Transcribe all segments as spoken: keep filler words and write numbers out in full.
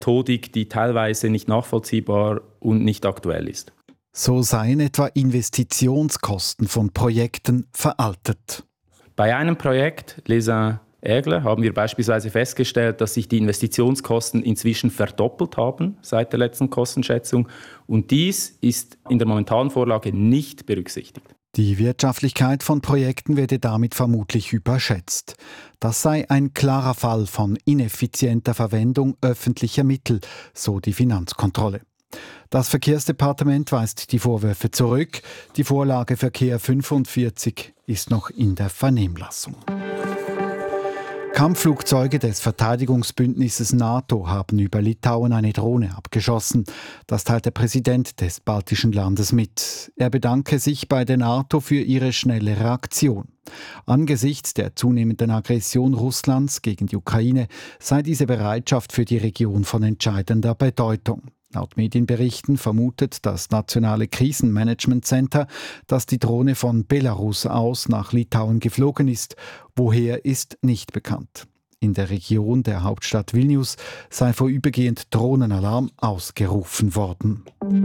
Methodik, die teilweise nicht nachvollziehbar und nicht aktuell ist. So seien etwa Investitionskosten von Projekten veraltet. Bei einem Projekt, Les Aigles, haben wir beispielsweise festgestellt, dass sich die Investitionskosten inzwischen verdoppelt haben seit der letzten Kostenschätzung. Und dies ist in der momentanen Vorlage nicht berücksichtigt. Die Wirtschaftlichkeit von Projekten werde damit vermutlich überschätzt. Das sei ein klarer Fall von ineffizienter Verwendung öffentlicher Mittel, so die Finanzkontrolle. Das Verkehrsdepartement weist die Vorwürfe zurück. Die Vorlage Verkehr fünfundvierzig ist noch in der Vernehmlassung. Kampfflugzeuge des Verteidigungsbündnisses NATO haben über Litauen eine Drohne abgeschossen. Das teilt der Präsident des baltischen Landes mit. Er bedanke sich bei der NATO für ihre schnelle Reaktion. Angesichts der zunehmenden Aggression Russlands gegen die Ukraine sei diese Bereitschaft für die Region von entscheidender Bedeutung. Laut Medienberichten vermutet das Nationale Krisenmanagement Center, dass die Drohne von Belarus aus nach Litauen geflogen ist. Woher ist nicht bekannt. In der Region der Hauptstadt Vilnius sei vorübergehend Drohnenalarm ausgerufen worden.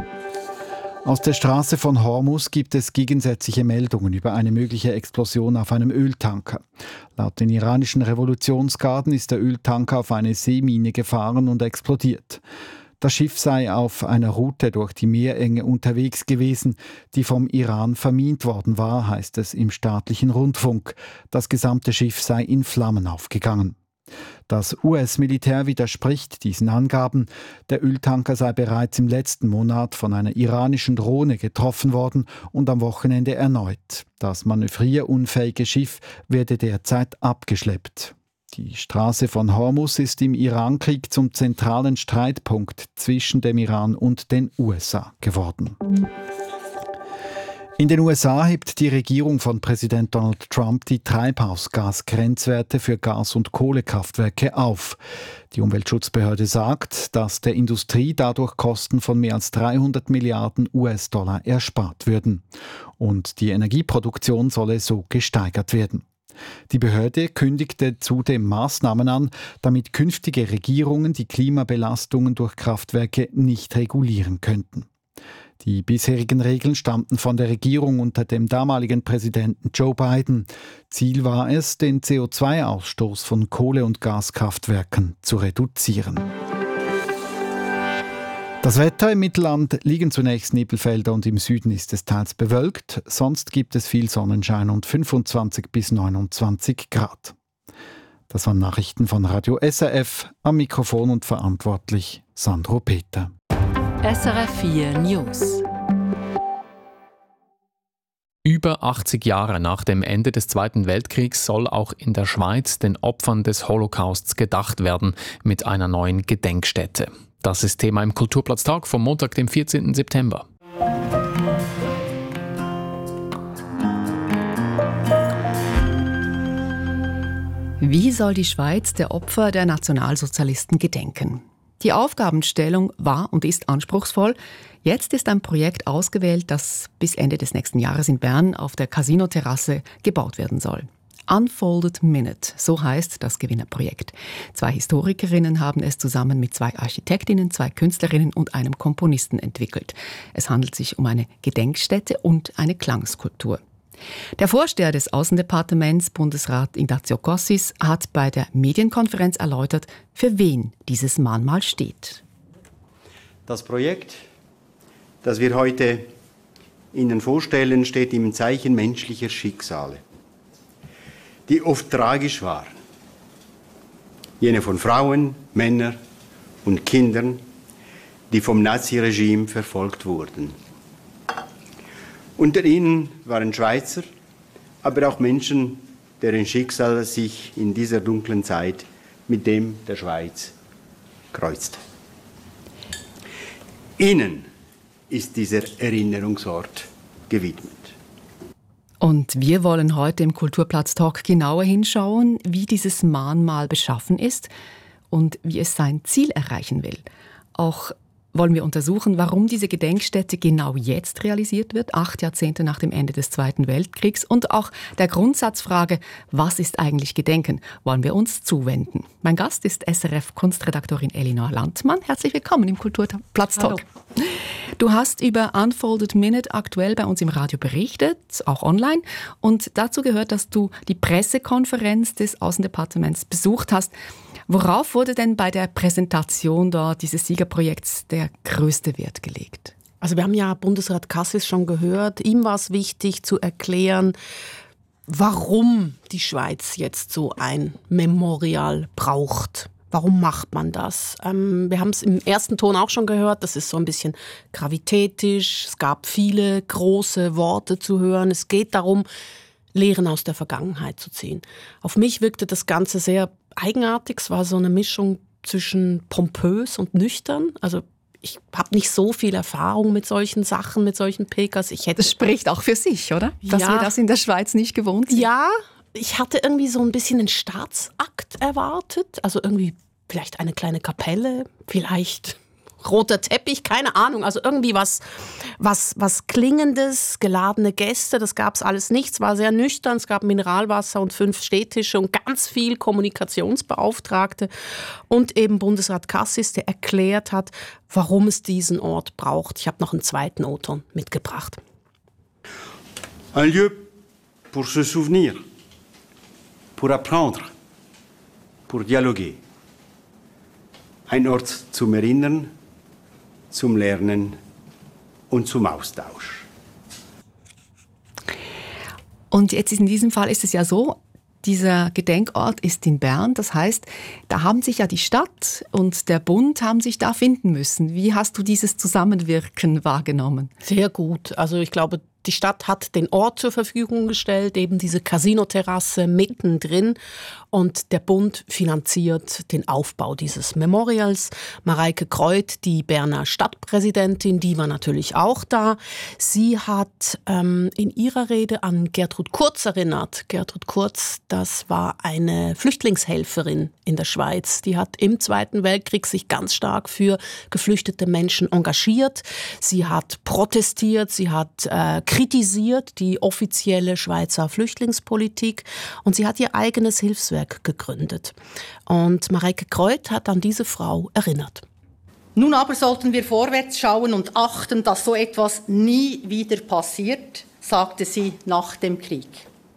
Aus der Straße von Hormuz gibt es gegensätzliche Meldungen über eine mögliche Explosion auf einem Öltanker. Laut den iranischen Revolutionsgarden ist der Öltanker auf eine Seemine gefahren und explodiert. Das Schiff sei auf einer Route durch die Meerenge unterwegs gewesen, die vom Iran vermint worden war, heißt es im staatlichen Rundfunk. Das gesamte Schiff sei in Flammen aufgegangen. Das U S-Militär widerspricht diesen Angaben. Der Öltanker sei bereits im letzten Monat von einer iranischen Drohne getroffen worden und am Wochenende erneut. Das manövrierunfähige Schiff werde derzeit abgeschleppt. Die Straße von Hormuz ist im Irankrieg zum zentralen Streitpunkt zwischen dem Iran und den U S A geworden. In den U S A hebt die Regierung von Präsident Donald Trump die Treibhausgasgrenzwerte für Gas- und Kohlekraftwerke auf. Die Umweltschutzbehörde sagt, dass der Industrie dadurch Kosten von mehr als dreihundert Milliarden U S-Dollar erspart würden. Und die Energieproduktion solle so gesteigert werden. Die Behörde kündigte zudem Maßnahmen an, damit künftige Regierungen die Klimabelastungen durch Kraftwerke nicht regulieren könnten. Die bisherigen Regeln stammten von der Regierung unter dem damaligen Präsidenten Joe Biden. Ziel war es, den C O zwei Ausstoß von Kohle- und Gaskraftwerken zu reduzieren. Das Wetter im Mittelland liegen zunächst Nebelfelder und im Süden ist es teils bewölkt. Sonst gibt es viel Sonnenschein und fünfundzwanzig bis neunundzwanzig Grad. Das waren Nachrichten von Radio S R F. Am Mikrofon und verantwortlich Sandro Peter. S R F vier News. Über achtzig Jahre nach dem Ende des Zweiten Weltkriegs soll auch in der Schweiz den Opfern des Holocausts gedacht werden mit einer neuen Gedenkstätte. Das ist Thema im Kulturplatztag vom Montag, dem vierzehnten September. Wie soll die Schweiz der Opfer der Nationalsozialisten gedenken? Die Aufgabenstellung war und ist anspruchsvoll. Jetzt ist ein Projekt ausgewählt, das bis Ende des nächsten Jahres in Bern auf der Casino-Terrasse gebaut werden soll. Unfolded Minute, so heißt das Gewinnerprojekt. Zwei Historikerinnen haben es zusammen mit zwei Architektinnen, zwei Künstlerinnen und einem Komponisten entwickelt. Es handelt sich um eine Gedenkstätte und eine Klangskulptur. Der Vorsteher des Außendepartements, Bundesrat Ignazio Cassis, hat bei der Medienkonferenz erläutert, für wen dieses Mahnmal steht. Das Projekt, das wir heute Ihnen vorstellen, steht im Zeichen menschlicher Schicksale, die oft tragisch waren. Jene von Frauen, Männern und Kindern, die vom Naziregime verfolgt wurden. Unter ihnen waren Schweizer, aber auch Menschen, deren Schicksal sich in dieser dunklen Zeit mit dem der Schweiz kreuzte. Ihnen ist dieser Erinnerungsort gewidmet. Und wir wollen heute im Kulturplatz-Talk genauer hinschauen, wie dieses Mahnmal beschaffen ist und wie es sein Ziel erreichen will. Auch wollen wir untersuchen, warum diese Gedenkstätte genau jetzt realisiert wird, acht Jahrzehnte nach dem Ende des Zweiten Weltkriegs. Und auch der Grundsatzfrage, was ist eigentlich Gedenken, wollen wir uns zuwenden. Mein Gast ist S R F-Kunstredaktorin Elinor Landmann. Herzlich willkommen im Kulturplatz-Talk. Du hast über Unfolded Minute aktuell bei uns im Radio berichtet, auch online. Und dazu gehört, dass du die Pressekonferenz des Außendepartements besucht hast. Worauf wurde denn bei der Präsentation dort dieses Siegerprojekts der größte Wert gelegt? Also wir haben ja Bundesrat Cassis schon gehört. Ihm war es wichtig zu erklären, warum die Schweiz jetzt so ein Memorial braucht. Warum macht man das? Ähm, wir haben es im ersten Ton auch schon gehört, das ist so ein bisschen gravitätisch. Es gab viele große Worte zu hören. Es geht darum, Lehren aus der Vergangenheit zu ziehen. Auf mich wirkte das Ganze sehr eigenartig. Es war so eine Mischung zwischen pompös und nüchtern. Also ich habe nicht so viel Erfahrung mit solchen Sachen, mit solchen P Ks. Ich hätte das spricht auch für sich, oder? Dass ja, wir das in der Schweiz nicht gewohnt sind. Ja, ich hatte irgendwie so ein bisschen einen Staatsakt erwartet. Also irgendwie vielleicht eine kleine Kapelle, vielleicht roter Teppich, keine Ahnung. Also irgendwie was, was, was Klingendes, geladene Gäste, das gab es alles nicht. Es war sehr nüchtern, es gab Mineralwasser und fünf Stehtische und ganz viel Kommunikationsbeauftragte und eben Bundesrat Cassis, der erklärt hat, warum es diesen Ort braucht. Ich habe noch einen zweiten O-Ton mitgebracht. Un lieu pour se souvenir, pour apprendre, pour dialoguer. Ein Ort zum Erinnern, zum Lernen und zum Austausch. Und jetzt in diesem Fall ist es ja so, dieser Gedenkort ist in Bern. Das heißt, da haben sich ja die Stadt und der Bund haben sich da finden müssen. Wie hast du dieses Zusammenwirken wahrgenommen? Sehr gut. Also ich glaube, die Stadt hat den Ort zur Verfügung gestellt, eben diese Casino-Terrasse mittendrin. Und der Bund finanziert den Aufbau dieses Memorials. Mareike Kreuth, die Berner Stadtpräsidentin, die war natürlich auch da. Sie hat ähm, in ihrer Rede an Gertrud Kurz erinnert. Gertrud Kurz, das war eine Flüchtlingshelferin in der Schweiz. Die hat im Zweiten Weltkrieg sich ganz stark für geflüchtete Menschen engagiert. Sie hat protestiert, sie hat äh, kritisiert die offizielle Schweizer Flüchtlingspolitik und sie hat ihr eigenes Hilfswerk gegründet. Und Mareike Kreuth hat an diese Frau erinnert. Nun aber sollten wir vorwärts schauen und achten, dass so etwas nie wieder passiert, sagte sie nach dem Krieg.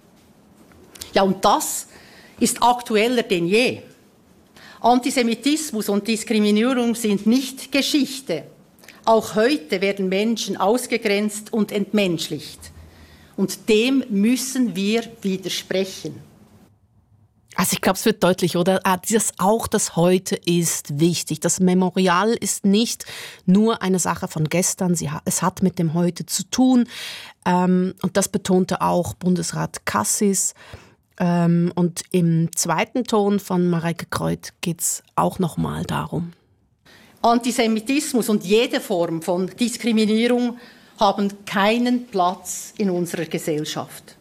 Ja, und das ist aktueller denn je. Antisemitismus und Diskriminierung sind nicht Geschichte. Auch heute werden Menschen ausgegrenzt und entmenschlicht. Und dem müssen wir widersprechen. Also ich glaube, es wird deutlich, oder? Ah, das auch das Heute ist wichtig. Das Memorial ist nicht nur eine Sache von gestern, sie ha- es hat mit dem Heute zu tun. Ähm, und das betonte auch Bundesrat Cassis. Ähm, und im zweiten Ton von Mareike Kreuth geht es auch nochmal darum. Antisemitismus und jede Form von Diskriminierung haben keinen Platz in unserer Gesellschaft.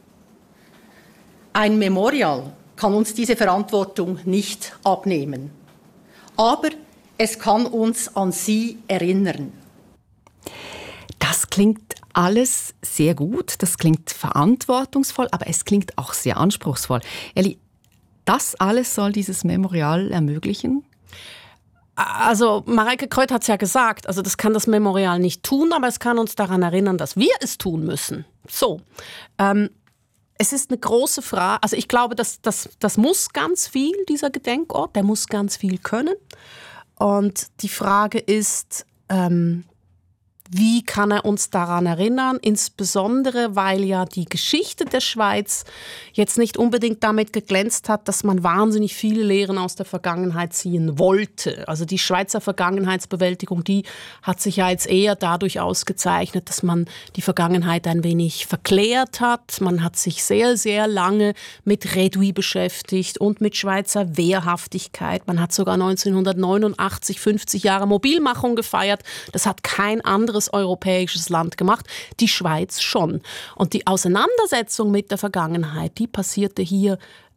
Ein Memorial kann uns diese Verantwortung nicht abnehmen. Aber es kann uns an sie erinnern. Das klingt alles sehr gut, das klingt verantwortungsvoll, aber es klingt auch sehr anspruchsvoll. Eli, das alles soll dieses Memorial ermöglichen? Also Mareike Kreuth hat es ja gesagt, also das kann das Memorial nicht tun, aber es kann uns daran erinnern, dass wir es tun müssen. So, ähm, es ist eine große Frage, also ich glaube, das, das, das muss ganz viel, dieser Gedenkort, der muss ganz viel können. Und die Frage ist, ähm, wie kann er uns daran erinnern? Insbesondere, weil ja die Geschichte der Schweiz jetzt nicht unbedingt damit geglänzt hat, dass man wahnsinnig viele Lehren aus der Vergangenheit ziehen wollte. Also die Schweizer Vergangenheitsbewältigung, die hat sich ja jetzt eher dadurch ausgezeichnet, dass man die Vergangenheit ein wenig verklärt hat. Man hat sich sehr, sehr lange mit Redui beschäftigt und mit Schweizer Wehrhaftigkeit. Man hat sogar neunzehnhundertneunundachtzig fünfzig Jahre Mobilmachung gefeiert. Das hat kein anderes europäisches Land gemacht, die Schweiz schon. Und die Auseinandersetzung mit der Vergangenheit, die passierte hier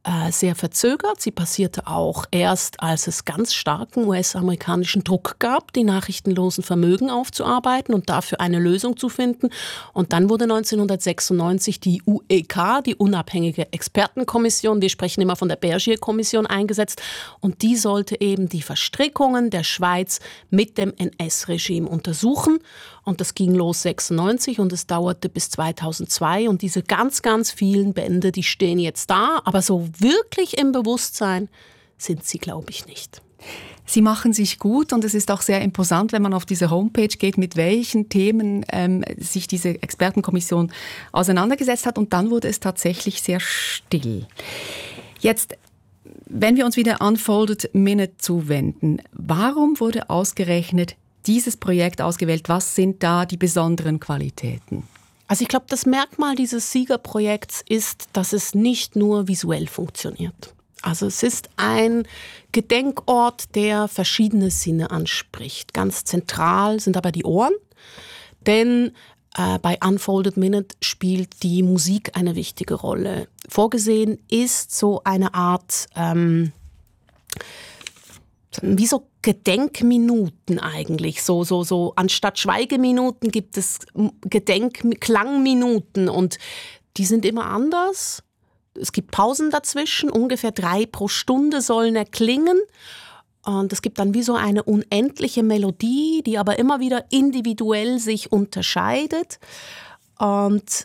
äh, sehr verzögert. Sie passierte auch erst, als es ganz starken U S-amerikanischen Druck gab, die nachrichtenlosen Vermögen aufzuarbeiten und dafür eine Lösung zu finden. Und dann wurde neunzehnhundertsechsundneunzig die U E K, die unabhängige Expertenkommission, wir sprechen immer von der Bergier-Kommission, eingesetzt. Und die sollte eben die Verstrickungen der Schweiz mit dem N S-Regime untersuchen. Und das ging los sechsundneunzig und es dauerte bis zweitausendzwei. Und diese ganz, ganz vielen Bände, die stehen jetzt da. Aber so wirklich im Bewusstsein sind sie, glaube ich, nicht. Sie machen sich gut und es ist auch sehr imposant, wenn man auf diese Homepage geht, mit welchen Themen ähm, sich diese Expertenkommission auseinandergesetzt hat. Und dann wurde es tatsächlich sehr still. Jetzt, wenn wir uns wieder Unfolded Minute zuwenden, warum wurde ausgerechnet dieses Projekt ausgewählt? Was sind da die besonderen Qualitäten? Also ich glaube, das Merkmal dieses Siegerprojekts ist, dass es nicht nur visuell funktioniert. Also es ist ein Gedenkort, der verschiedene Sinne anspricht. Ganz zentral sind aber die Ohren, denn äh, bei Unfolded Minute spielt die Musik eine wichtige Rolle. Vorgesehen ist so eine Art ähm, wie so Gedenkminuten eigentlich. So, so, so, anstatt Schweigeminuten gibt es Gedenk- Klangminuten und die sind immer anders. Es gibt Pausen dazwischen, ungefähr drei pro Stunde sollen erklingen. Und es gibt dann wie so eine unendliche Melodie, die aber immer wieder individuell sich unterscheidet. Und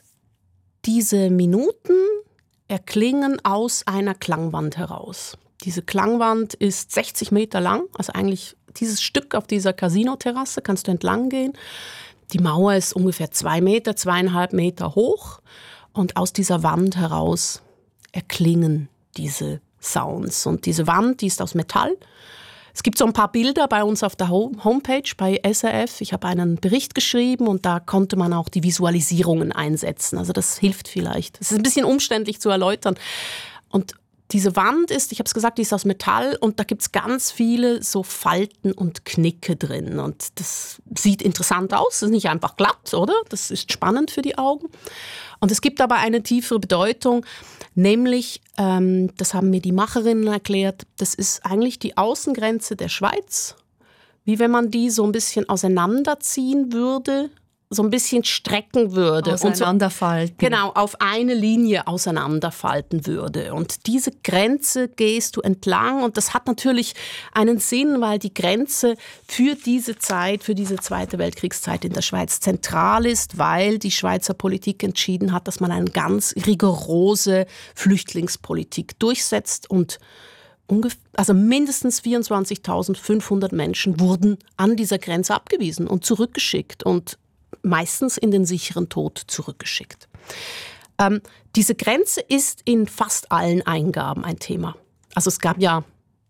diese Minuten erklingen aus einer Klangwand heraus. Diese Klangwand ist sechzig Meter lang, also eigentlich dieses Stück auf dieser Casino-Terrasse kannst du entlang gehen. Die Mauer ist ungefähr zwei Meter, zweieinhalb Meter hoch und aus dieser Wand heraus erklingen diese Sounds. Und diese Wand, die ist aus Metall. Es gibt so ein paar Bilder bei uns auf der Homepage bei S R F. Ich habe einen Bericht geschrieben und da konnte man auch die Visualisierungen einsetzen. Also das hilft vielleicht. Es ist ein bisschen umständlich zu erläutern. Und diese Wand ist, ich habe es gesagt, die ist aus Metall und da gibt es ganz viele so Falten und Knicke drin. Und das sieht interessant aus, das ist nicht einfach glatt, oder? Das ist spannend für die Augen. Und es gibt aber eine tiefere Bedeutung, nämlich, ähm, das haben mir die Macherinnen erklärt, das ist eigentlich die Außengrenze der Schweiz, wie wenn man die so ein bisschen auseinanderziehen würde, so ein bisschen strecken würde. Auseinanderfalten. Und so, genau, auf eine Linie auseinanderfalten würde. Und diese Grenze gehst du entlang und das hat natürlich einen Sinn, weil die Grenze für diese Zeit, für diese Zweite Weltkriegszeit in der Schweiz zentral ist, weil die Schweizer Politik entschieden hat, dass man eine ganz rigorose Flüchtlingspolitik durchsetzt und ungefähr, also mindestens vierundzwanzigtausendfünfhundert Menschen wurden an dieser Grenze abgewiesen und zurückgeschickt und meistens in den sicheren Tod zurückgeschickt. Ähm, diese Grenze ist in fast allen Eingaben ein Thema. Also es gab ja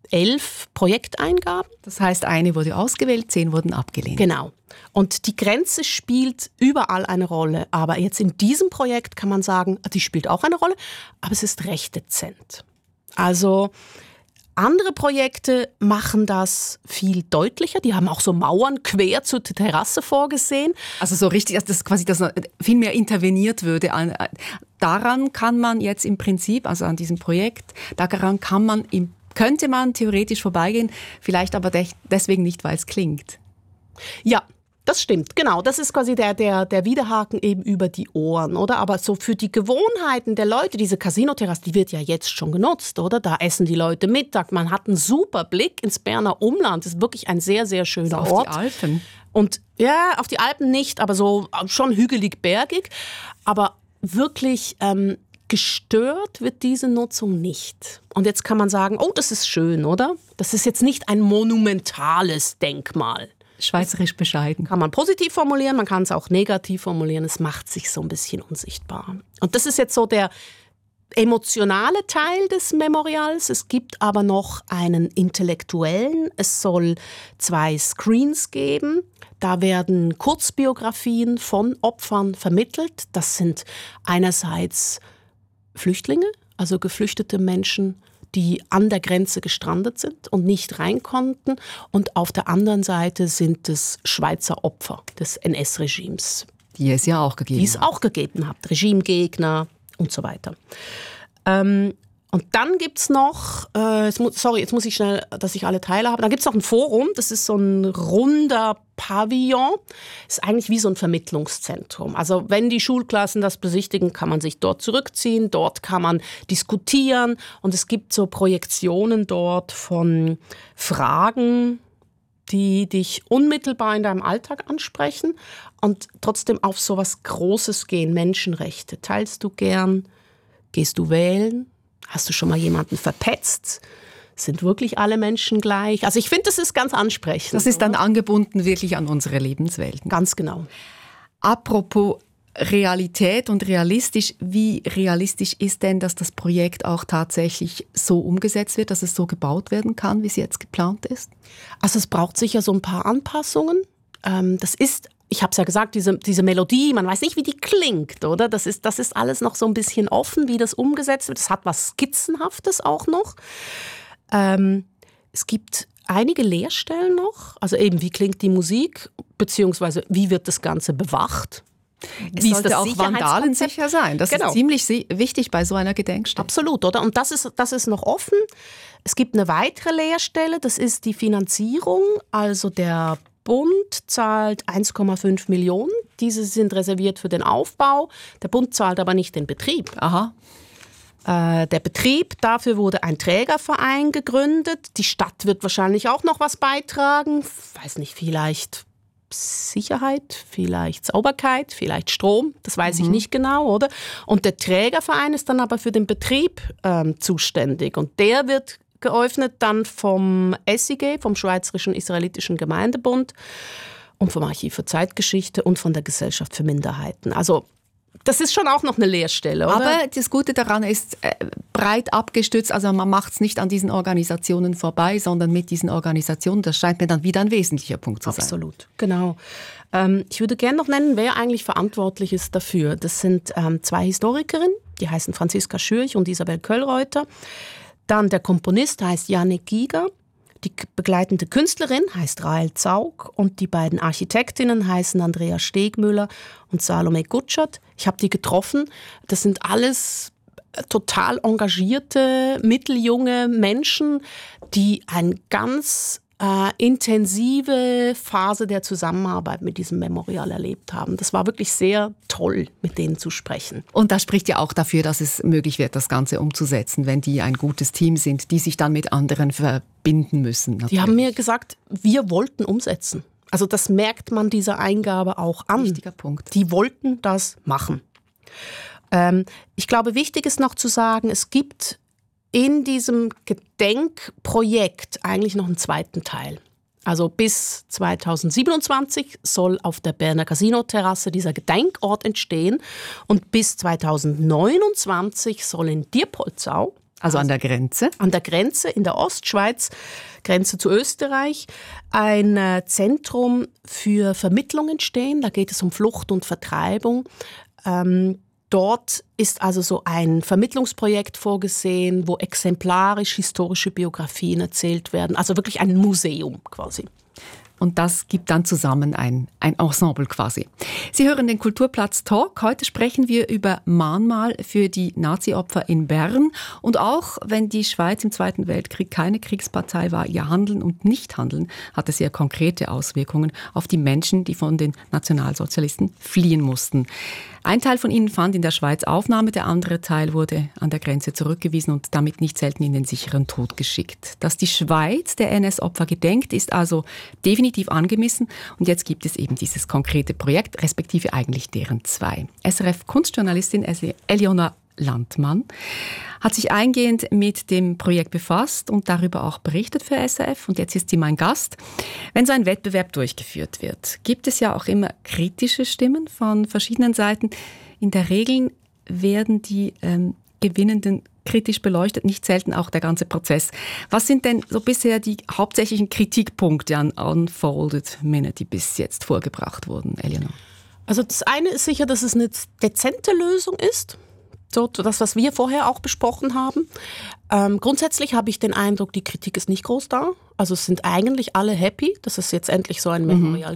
elf Projekteingaben. Das heißt, eine wurde ausgewählt, zehn wurden abgelehnt. Genau. Und die Grenze spielt überall eine Rolle. Aber jetzt in diesem Projekt kann man sagen, die spielt auch eine Rolle, aber es ist recht dezent. Also andere Projekte machen das viel deutlicher. Die haben auch so Mauern quer zur Terrasse vorgesehen. Also so richtig, dass quasi das viel mehr interveniert würde. Daran kann man jetzt im Prinzip, also an diesem Projekt, daran kann man, könnte man theoretisch vorbeigehen, vielleicht aber deswegen nicht, weil es klingt. Ja. Das stimmt, genau. Das ist quasi der, der, der Widerhaken eben über die Ohren, oder? Aber so für die Gewohnheiten der Leute, diese Casino-Terrasse, die wird ja jetzt schon genutzt, oder? Da essen die Leute Mittag. Man hat einen super Blick ins Berner Umland. Das ist wirklich ein sehr, sehr schöner also Ort. Auf die Alpen? Und ja, auf die Alpen nicht, aber so schon hügelig-bergig. Aber wirklich ähm, gestört wird diese Nutzung nicht. Und jetzt kann man sagen, oh, das ist schön, oder? Das ist jetzt nicht ein monumentales Denkmal. Schweizerisch bescheiden. Kann man positiv formulieren, man kann es auch negativ formulieren. Es macht sich so ein bisschen unsichtbar. Und das ist jetzt so der emotionale Teil des Memorials. Es gibt aber noch einen intellektuellen. Es soll zwei Screens geben. Da werden Kurzbiografien von Opfern vermittelt. Das sind einerseits Flüchtlinge, also geflüchtete Menschen, die an der Grenze gestrandet sind und nicht rein konnten. Und auf der anderen Seite sind es Schweizer Opfer des N S-Regimes. Die es ja auch gegeben hat. Die es auch gegeben hat. Regimegegner und so weiter. Ähm, Und dann gibt es noch, äh, jetzt muss, sorry, jetzt muss ich schnell, dass ich alle Teile habe. Dann gibt es noch ein Forum, das ist so ein runder Pavillon. Ist eigentlich wie so ein Vermittlungszentrum. Also wenn die Schulklassen das besichtigen, kann man sich dort zurückziehen, dort kann man diskutieren und es gibt so Projektionen dort von Fragen, die dich unmittelbar in deinem Alltag ansprechen und trotzdem auf so was Großes gehen, Menschenrechte. Teilst du gern? Gehst du wählen? Hast du schon mal jemanden verpetzt? Sind wirklich alle Menschen gleich? Also ich finde, das ist ganz ansprechend. Das ist dann oder? angebunden wirklich an unsere Lebenswelten. Ganz genau. Apropos Realität und realistisch, wie realistisch ist denn, dass das Projekt auch tatsächlich so umgesetzt wird, dass es so gebaut werden kann, wie es jetzt geplant ist? Also es braucht sicher so ein paar Anpassungen. Ähm, das ist, ich habe es ja gesagt, diese, diese Melodie, man weiß nicht, wie die klingt, oder? Das ist, das ist alles noch so ein bisschen offen, wie das umgesetzt wird. Es hat was Skizzenhaftes auch noch. Ähm, es gibt einige Leerstellen noch, also eben, wie klingt die Musik, beziehungsweise wie wird das Ganze bewacht? Es Wie sollte ist das auch vandalensicher sein. Das genau. ist ziemlich wichtig bei so einer Gedenkstätte. Absolut, oder? Und das ist, das ist noch offen. Es gibt eine weitere Leerstelle, das ist die Finanzierung. Also der Bund zahlt eins Komma fünf Millionen. Diese sind reserviert für den Aufbau. Der Bund zahlt aber nicht den Betrieb. Aha. Äh, der Betrieb, dafür wurde ein Trägerverein gegründet. Die Stadt wird wahrscheinlich auch noch was beitragen. Weiß nicht, vielleicht Sicherheit, vielleicht Sauberkeit, vielleicht Strom, das weiß ich nicht genau, oder? Und der Trägerverein ist dann aber für den Betrieb ähm, zuständig und der wird geöffnet dann vom S I G, vom Schweizerischen Israelitischen Gemeindebund und vom Archiv für Zeitgeschichte und von der Gesellschaft für Minderheiten. Also das ist schon auch noch eine Leerstelle, oder? Aber das Gute daran ist äh, breit abgestützt, also man macht es nicht an diesen Organisationen vorbei, sondern mit diesen Organisationen. Das scheint mir dann wieder ein wesentlicher Punkt zu sein. Absolut, genau. Ähm, ich würde gerne noch nennen, wer eigentlich verantwortlich ist dafür. Das sind ähm, zwei Historikerinnen, die heißen Franziska Schürch und Isabel Köllreuter. Dann der Komponist heißt Janek Giger. Die begleitende Künstlerin heißt Rahel Zaug und die beiden Architektinnen heißen Andrea Stegmüller und Salome Gutschert. Ich habe die getroffen. Das sind alles total engagierte, mitteljunge Menschen, die eine ganz äh, intensive Phase der Zusammenarbeit mit diesem Memorial erlebt haben. Das war wirklich sehr toll, mit denen zu sprechen. Und das spricht ja auch dafür, dass es möglich wird, das Ganze umzusetzen, wenn die ein gutes Team sind, die sich dann mit anderen verbinden müssen. Natürlich. Die haben mir gesagt, wir wollten umsetzen. Also das merkt man dieser Eingabe auch an. Wichtiger Punkt. Die wollten das machen. Ähm, ich glaube, wichtig ist noch zu sagen, es gibt in diesem Gedenkprojekt eigentlich noch einen zweiten Teil. Also bis zweitausendsiebenundzwanzig soll auf der Berner Casino-Terrasse dieser Gedenkort entstehen und bis zweitausendneunundzwanzig soll in Diepoldsau, also an der Grenze, an der Grenze in der Ostschweiz, Grenze zu Österreich, ein äh, Zentrum für Vermittlung entstehen. Da geht es um Flucht und Vertreibung. Ähm, Dort ist also so ein Vermittlungsprojekt vorgesehen, wo exemplarisch historische Biografien erzählt werden. Also wirklich ein Museum quasi. Und das gibt dann zusammen ein, ein Ensemble quasi. Sie hören den Kulturplatz Talk. Heute sprechen wir über Mahnmal für die Nazi-Opfer in Bern. Und auch wenn die Schweiz im Zweiten Weltkrieg keine Kriegspartei war, ihr Handeln und Nichthandeln hatte sehr konkrete Auswirkungen auf die Menschen, die von den Nationalsozialisten fliehen mussten. Ein Teil von ihnen fand in der Schweiz Aufnahme, der andere Teil wurde an der Grenze zurückgewiesen und damit nicht selten in den sicheren Tod geschickt. Dass die Schweiz der N S-Opfer gedenkt, ist also definitiv angemessen. Und jetzt gibt es eben dieses konkrete Projekt, respektive eigentlich deren zwei. S R F-Kunstjournalistin Eleonora Landmann hat sich eingehend mit dem Projekt befasst und darüber auch berichtet für S R F. Und jetzt ist sie mein Gast. Wenn so ein Wettbewerb durchgeführt wird, gibt es ja auch immer kritische Stimmen von verschiedenen Seiten. In der Regel werden die ähm, Gewinnenden kritisch beleuchtet, nicht selten auch der ganze Prozess. Was sind denn so bisher die hauptsächlichen Kritikpunkte an Unfolded Minute, die bis jetzt vorgebracht wurden, Eleonora? Also das eine ist sicher, dass es eine dezente Lösung ist. So, das, was wir vorher auch besprochen haben. Ähm, grundsätzlich habe ich den Eindruck, die Kritik ist nicht groß da. Also es sind eigentlich alle happy, dass es jetzt endlich so ein Memorial mhm. gibt.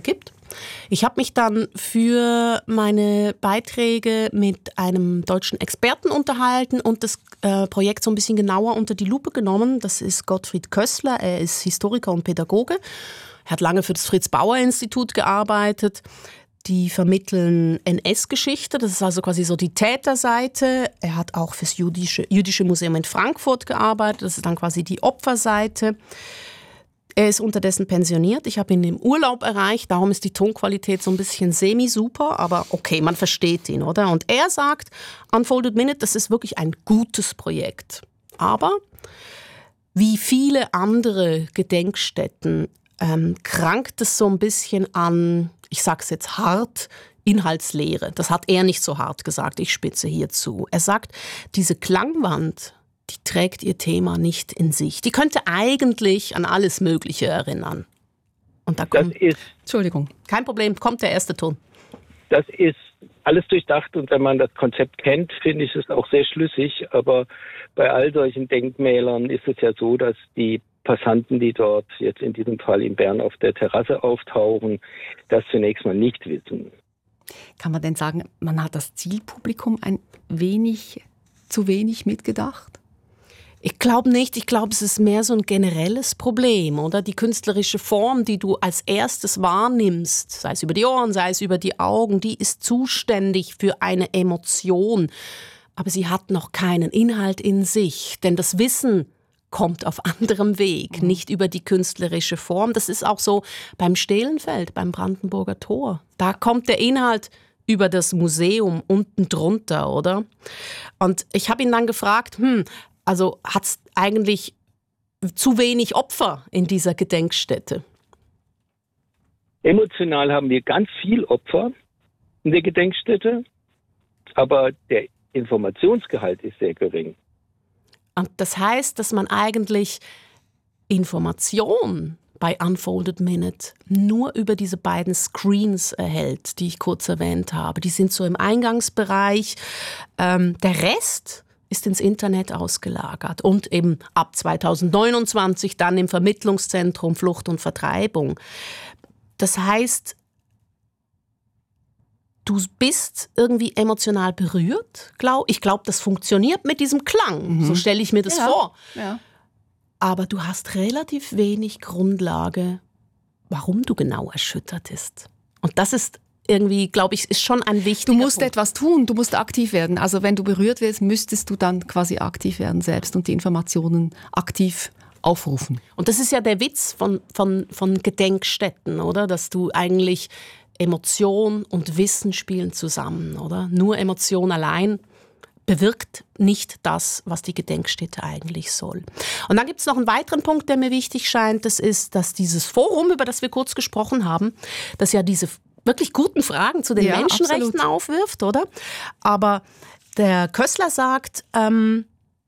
Ich habe mich dann für meine Beiträge mit einem deutschen Experten unterhalten und das äh, Projekt so ein bisschen genauer unter die Lupe genommen. Das ist Gottfried Kössler, er ist Historiker und Pädagoge. Er hat lange für das Fritz-Bauer-Institut gearbeitet. Die vermitteln N S-Geschichte, das ist also quasi so die Täterseite. Er hat auch fürs Jüdische, Jüdische Museum in Frankfurt gearbeitet, das ist dann quasi die Opferseite. Er ist unterdessen pensioniert. Ich habe ihn im Urlaub erreicht, darum ist die Tonqualität so ein bisschen semi-super, aber okay, man versteht ihn, oder? Und er sagt, Unfolded Minute, das ist wirklich ein gutes Projekt. Aber wie viele andere Gedenkstätten ähm, krankt es so ein bisschen an, ich sage es jetzt hart, Inhaltslehre. Das hat er nicht so hart gesagt, ich spitze hier zu. Er sagt, diese Klangwand, die trägt ihr Thema nicht in sich. Die könnte eigentlich an alles Mögliche erinnern. Und da kommt, das ist, Entschuldigung, kein Problem, kommt der erste Ton. Das ist alles durchdacht und wenn man das Konzept kennt, finde ich es auch sehr schlüssig. Aber bei all solchen Denkmälern ist es ja so, dass die Passanten, die dort jetzt in diesem Fall in Bern auf der Terrasse auftauchen, das zunächst mal nicht wissen. Kann man denn sagen, man hat das Zielpublikum ein wenig zu wenig mitgedacht? Ich glaube nicht. Ich glaube, es ist mehr so ein generelles Problem, oder? Die künstlerische Form, die du als erstes wahrnimmst, sei es über die Ohren, sei es über die Augen, die ist zuständig für eine Emotion. Aber sie hat noch keinen Inhalt in sich. Denn das Wissen kommt auf anderem Weg, mhm. nicht über die künstlerische Form. Das ist auch so beim Stehlenfeld, beim Brandenburger Tor. Da kommt der Inhalt über das Museum unten drunter, oder? Und ich habe ihn dann gefragt, hm, also hat es eigentlich zu wenig Opfer in dieser Gedenkstätte? Emotional haben wir ganz viel Opfer in der Gedenkstätte, aber der Informationsgehalt ist sehr gering. Und das heißt, dass man eigentlich Information bei Unfolded Minute nur über diese beiden Screens erhält, die ich kurz erwähnt habe. Die sind so im Eingangsbereich. Ähm, der Rest ist ins Internet ausgelagert und eben ab zweitausendneunundzwanzig dann im Vermittlungszentrum Flucht und Vertreibung. Das heißt, du bist irgendwie emotional berührt, glaub, ich glaube, das funktioniert mit diesem Klang, mhm. so stelle ich mir das ja. vor. Ja. Aber du hast relativ wenig Grundlage, warum du genau erschüttert bist. Und das ist irgendwie, glaube ich, ist schon ein wichtiger Du musst Punkt. etwas tun, du musst aktiv werden. Also wenn du berührt wirst, müsstest du dann quasi aktiv werden selbst und die Informationen aktiv aufrufen. Und das ist ja der Witz von, von, von Gedenkstätten, oder? Dass du eigentlich Emotion und Wissen spielen zusammen, oder? Nur Emotion allein bewirkt nicht das, was die Gedenkstätte eigentlich soll. Und dann gibt es noch einen weiteren Punkt, der mir wichtig scheint. Das ist, dass dieses Forum, über das wir kurz gesprochen haben, das ja diese wirklich guten Fragen zu den ja, Menschenrechten absolut. aufwirft, oder? Aber der Kössler sagt, ähm,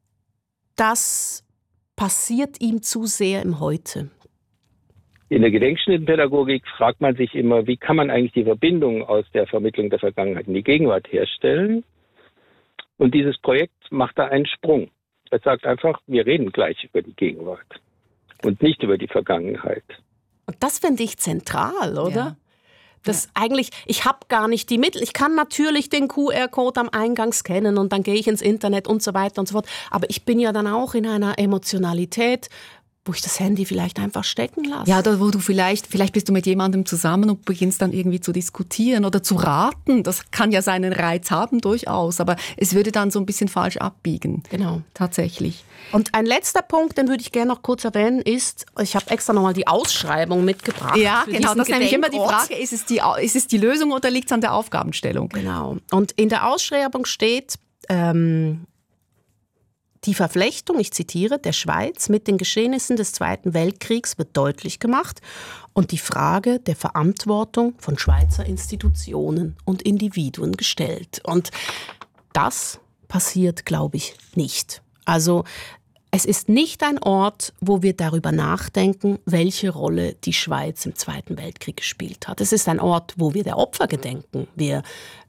das passiert ihm zu sehr im Heute. In der Gedenkstättenpädagogik fragt man sich immer, wie kann man eigentlich die Verbindung aus der Vermittlung der Vergangenheit in die Gegenwart herstellen? Und dieses Projekt macht da einen Sprung. Es sagt einfach, wir reden gleich über die Gegenwart und nicht über die Vergangenheit. Und das finde ich zentral, oder? Ja. Das eigentlich, ich habe gar nicht die Mittel. Ich kann natürlich den Q R-Code am Eingang scannen und dann gehe ich ins Internet und so weiter und so fort. Aber ich bin ja dann auch in einer Emotionalität, wo ich das Handy vielleicht einfach stecken lasse. Ja, oder wo du vielleicht, vielleicht bist du mit jemandem zusammen und beginnst dann irgendwie zu diskutieren oder zu raten. Das kann ja seinen Reiz haben, durchaus. Aber es würde dann so ein bisschen falsch abbiegen. Genau. Tatsächlich. Und ein letzter Punkt, den würde ich gerne noch kurz erwähnen, ist, ich habe extra nochmal die Ausschreibung mitgebracht. Ja, für genau. diesen Das ist nämlich immer die Gedenkort. Frage, ist es die, ist es die Lösung oder liegt es an der Aufgabenstellung? Genau. Und in der Ausschreibung steht, ähm, die Verflechtung, ich zitiere, der Schweiz mit den Geschehnissen des Zweiten Weltkriegs wird deutlich gemacht und die Frage der Verantwortung von Schweizer Institutionen und Individuen gestellt. Und das passiert, glaube ich, nicht. Also es ist nicht ein Ort, wo wir darüber nachdenken, welche Rolle die Schweiz im Zweiten Weltkrieg gespielt hat. Es ist ein Ort, wo wir der Opfer gedenken. Wir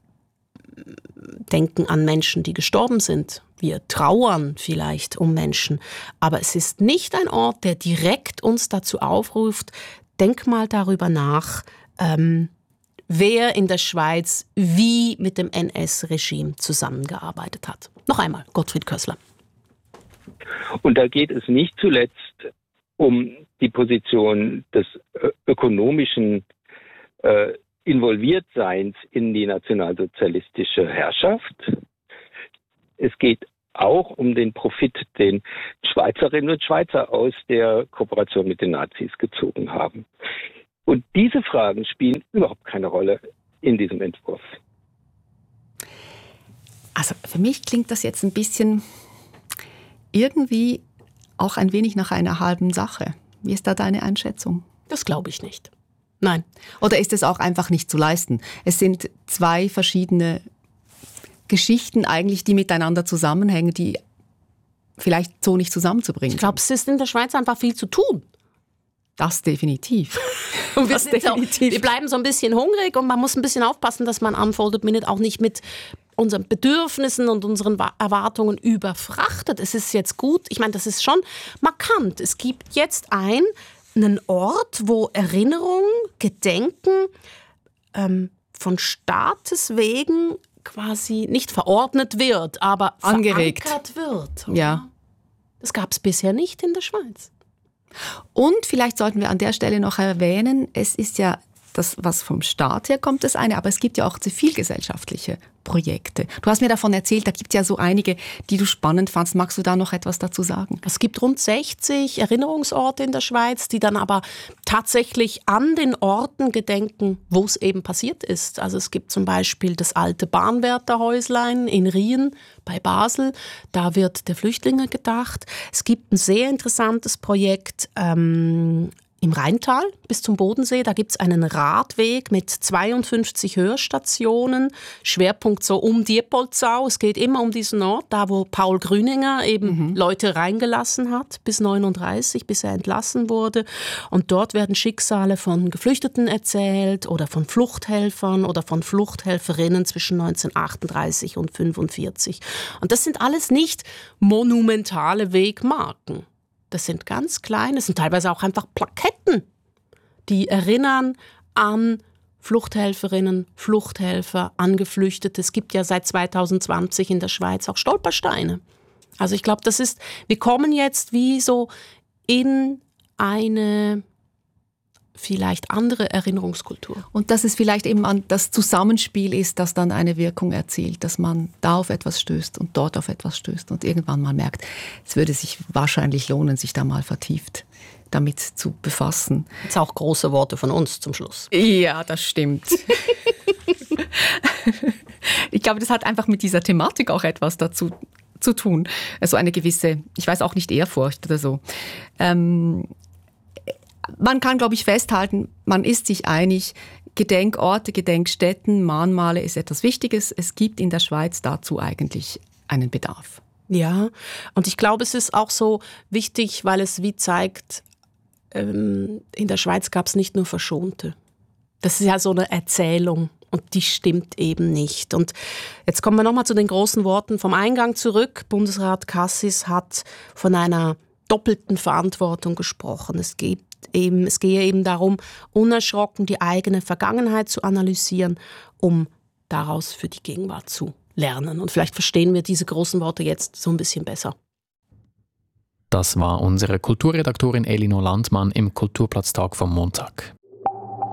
denken an Menschen, die gestorben sind. Wir trauern vielleicht um Menschen. Aber es ist nicht ein Ort, der direkt uns dazu aufruft, denk mal darüber nach, ähm, wer in der Schweiz wie mit dem N S-Regime zusammengearbeitet hat. Noch einmal, Gottfried Kössler. Und da geht es nicht zuletzt um die Position des ö- ökonomischen äh, Involviertseins in die nationalsozialistische Herrschaft. Es geht auch um den Profit, den Schweizerinnen und Schweizer aus der Kooperation mit den Nazis gezogen haben. Und diese Fragen spielen überhaupt keine Rolle in diesem Entwurf. Also für mich klingt das jetzt ein bisschen irgendwie auch ein wenig nach einer halben Sache. Wie ist da deine Einschätzung? Das glaube ich nicht. Nein. Oder ist es auch einfach nicht zu leisten? Es sind zwei verschiedene Geschichten eigentlich, die miteinander zusammenhängen, die vielleicht so nicht zusammenzubringen Ich glaube, es ist in der Schweiz einfach viel zu tun. Das definitiv. Das definitiv. So, wir bleiben so ein bisschen hungrig und man muss ein bisschen aufpassen, dass man Unfolded Minute auch nicht mit unseren Bedürfnissen und unseren Erwartungen überfrachtet. Es ist jetzt gut, ich meine, das ist schon markant. Es gibt jetzt ein, einen Ort, wo Erinnerung, Gedenken ähm, von Staates wegen quasi nicht verordnet wird, aber angeregt verankert wird. Oder? Ja. Das gab es bisher nicht in der Schweiz. Und vielleicht sollten wir an der Stelle noch erwähnen, es ist ja das, was vom Staat herkommt, das eine, aber es gibt ja auch zivilgesellschaftliche Projekte. Du hast mir davon erzählt, da gibt es ja so einige, die du spannend fandst. Magst du da noch etwas dazu sagen? Es gibt rund sechzig Erinnerungsorte in der Schweiz, die dann aber tatsächlich an den Orten gedenken, wo es eben passiert ist. Also es gibt zum Beispiel das alte Bahnwärterhäuslein in Rien bei Basel. Da wird der Flüchtlinge gedacht. Es gibt ein sehr interessantes Projekt ähm, im Rheintal bis zum Bodensee. Da gibt es einen Radweg mit zweiundfünfzig Hörstationen. Schwerpunkt so um Diepoldsau. Es geht immer um diesen Ort, da wo Paul Grüninger eben mhm. Leute reingelassen hat bis neununddreißig, bis er entlassen wurde. Und dort werden Schicksale von Geflüchteten erzählt oder von Fluchthelfern oder von Fluchthelferinnen zwischen neunzehnhundertachtunddreißig und fünfundvierzig. Und das sind alles nicht monumentale Wegmarken. Das sind ganz kleine, das sind teilweise auch einfach Plaketten, die erinnern an Fluchthelferinnen, Fluchthelfer, an Geflüchtete. Es gibt ja seit zweitausendzwanzig in der Schweiz auch Stolpersteine. Also ich glaube, das ist, wir kommen jetzt wie so in eine vielleicht andere Erinnerungskultur. Und dass es vielleicht eben an das Zusammenspiel ist, das dann eine Wirkung erzielt, dass man da auf etwas stößt und dort auf etwas stößt und irgendwann mal merkt, es würde sich wahrscheinlich lohnen, sich da mal vertieft damit zu befassen. Jetzt auch große Worte von uns zum Schluss. Ja, das stimmt. Ich glaube, das hat einfach mit dieser Thematik auch etwas dazu zu tun. Also eine gewisse, ich weiß auch nicht, Ehrfurcht oder so. Ähm, Man kann, glaube ich, festhalten, man ist sich einig, Gedenkorte, Gedenkstätten, Mahnmale ist etwas Wichtiges. Es gibt in der Schweiz dazu eigentlich einen Bedarf. Ja, und ich glaube, es ist auch so wichtig, weil es wie zeigt, ähm, in der Schweiz gab es nicht nur Verschonte. Das ist ja so eine Erzählung und die stimmt eben nicht. Und jetzt kommen wir nochmal zu den großen Worten vom Eingang zurück. Bundesrat Cassis hat von einer doppelten Verantwortung gesprochen. Es gibt Eben, es gehe eben darum, unerschrocken die eigene Vergangenheit zu analysieren, um daraus für die Gegenwart zu lernen. Und vielleicht verstehen wir diese großen Worte jetzt so ein bisschen besser. Das war unsere Kulturredaktorin Elinor Landmann im Kulturplatztag vom Montag.